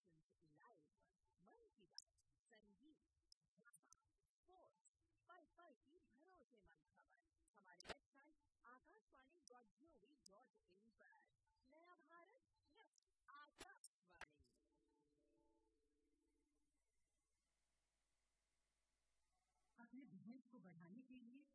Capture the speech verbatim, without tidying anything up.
Live मन की बात, संगीत, स्पोर्ट्स, पल पल की भरोसेमंद खबर। हमारी website Akashvani dot G O V dot in पर। नया भारत, आकाशवाणी। अपने बिजनेस को बढ़ाने के लिए